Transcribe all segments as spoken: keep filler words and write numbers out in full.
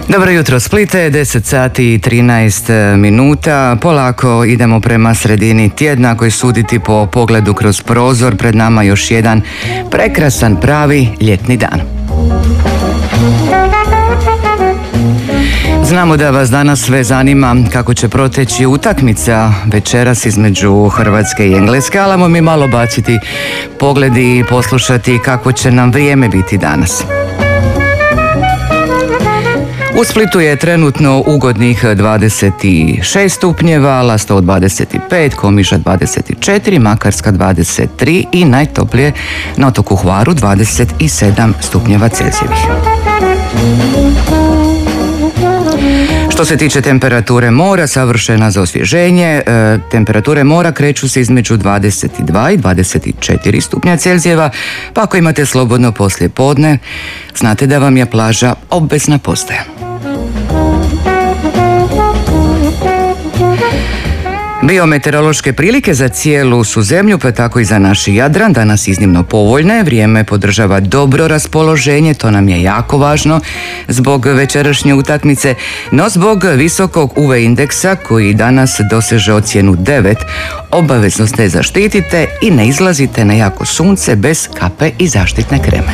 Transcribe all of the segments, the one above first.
Dobro jutro Splite, deset sati i trinaest minuta. Polako idemo prema sredini tjedna koji suditi po pogledu kroz prozor. Pred nama još jedan prekrasan pravi ljetni dan. Znamo da vas danas sve zanima kako će proteći utakmica večeras između Hrvatske i Engleske, ali ajmo mi malo baciti pogledi i poslušati kako će nam vrijeme biti danas. U Splitu je trenutno ugodnih dvadeset šest stupnjeva, Lastovo dvadeset pet, Komiža dvadeset četiri, Makarska dvadeset tri i najtoplije na otoku Hvaru dvadeset sedam stupnjeva Celzijevih. Što se tiče temperature mora, savršena za osvježenje. E, temperature mora kreću se između dvadeset dva i dvadeset četiri stupnja Celzijeva, pa ako imate slobodno poslije podne, znate da vam je plaža obvezna postaja. Biometeorološke prilike za cijelu su zemlju, pa tako i za naš Jadran, danas iznimno povoljne. Vrijeme podržava dobro raspoloženje, to nam je jako važno zbog večerašnje utakmice, no zbog visokog U V indeksa koji danas doseže ocjenu devet, obavezno se zaštitite i ne izlazite na jako sunce bez kape i zaštitne kreme.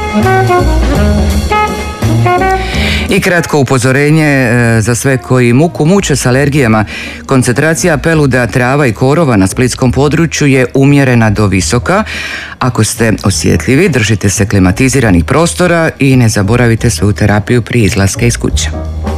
I kratko upozorenje za sve koji muku muče s alergijama. Koncentracija peluda, trava i korova na splitskom području je umjerena do visoka. Ako ste osjetljivi, držite se klimatiziranih prostora i ne zaboravite svoju terapiju prije izlaska iz kuće.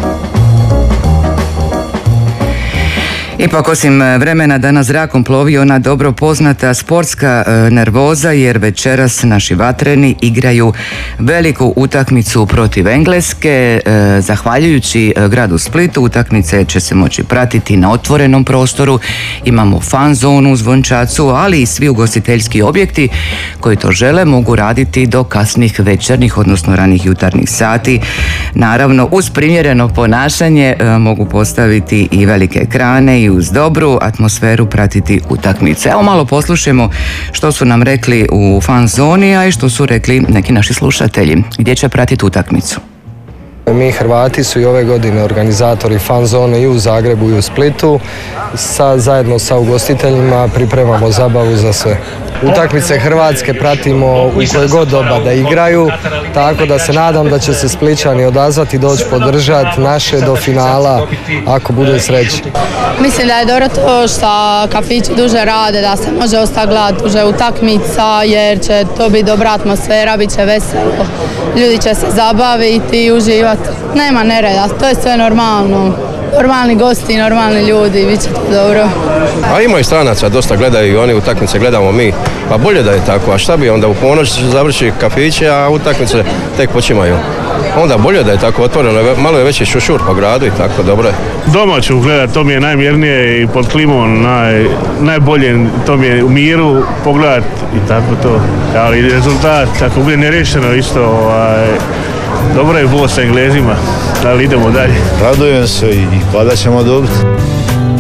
Ipak osim vremena danas zrakom plovi ona dobro poznata sportska nervoza, jer večeras naši vatreni igraju veliku utakmicu protiv Engleske. Zahvaljujući gradu Splitu utakmice će se moći pratiti na otvorenom prostoru. Imamo fan zonu u Zvončacu, ali i svi ugostiteljski objekti koji to žele mogu raditi do kasnih večernjih, odnosno ranih jutarnjih sati. Naravno, uz primjereno ponašanje mogu postaviti i velike ekrane i uz dobru atmosferu pratiti utakmice. Evo malo poslušajmo što su nam rekli u fan zoni, a i što su rekli neki naši slušatelji. Gdje će pratiti utakmicu? Mi Hrvati su i ove godine organizatori fan zone i u Zagrebu i u Splitu. Sa, zajedno sa ugostiteljima pripremamo zabavu za sve. Utakmice Hrvatske pratimo u koje god doba da igraju, tako da se nadam da će se Spličani odazvati, doći podržati naše do finala ako bude sreće. Mislim da je dobro to što kafići duže rade, da se može ostati gledati duže utakmica, jer će to biti dobra atmosfera, bit će veselo, ljudi će se zabaviti i uživati. Nema nereda, to je sve normalno. Normalni gosti, normalni ljudi, bit će to dobro. A ima i stranaca, dosta gledaju i oni utakmice, gledamo mi. Pa bolje da je tako, a šta bi onda u ponoć završi kafiće, a utakmice tek počimaju. Onda bolje da je tako otvoreno, malo je veći šušur po gradu i tako, dobro je. Doma ću gledati, to mi je najmirnije i pod klimom, naj, najbolje, to mi je u miru pogledati i tako to. Ali rezultat, ako bude nerešeno isto, ovaj, dobro je bol sa Englezima, ali idemo dalje. Radujem se i pada ćemo dobiti.